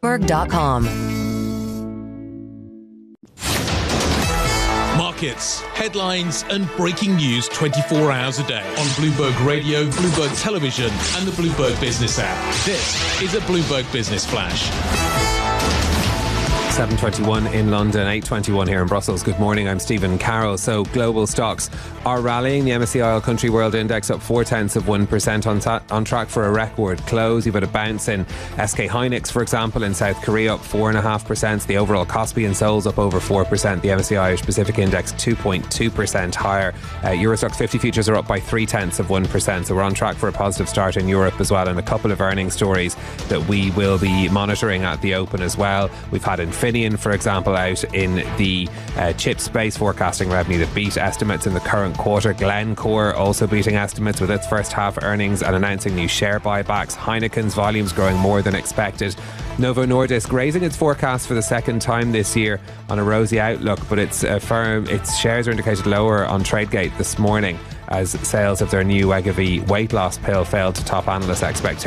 Bloomberg.com. Markets, headlines and breaking news 24 hours a day on Bloomberg Radio, Bloomberg Television and the Bloomberg Business app. This is a Bloomberg Business Flash. 7:21 in London, 8:21 here in Brussels. Good morning, I'm Stephen Carroll. So global stocks are rallying. The MSCI All Country World Index up 0.4% on track for a record close. You've had a bounce in SK Hynix, for example, in South Korea up 4.5%. The overall Kospi and Seoul's up over 4%. The MSCI Irish Pacific Index 2.2% higher. Eurostoxx 50 futures are up by 0.3%. So we're on track for a positive start in Europe as well, and a couple of earnings stories that we will be monitoring at the open as well. We've had Infineon, for example, out in the chip space, forecasting revenue that beat estimates in the current quarter. Glencore also beating estimates with its first half earnings and announcing new share buybacks. Heineken's volumes growing more than expected. Novo Nordisk raising its forecast for the second time this year on a rosy outlook, but its shares are indicated lower on Tradegate this morning as sales of their new Wegovy weight loss pill failed to top analyst expectations.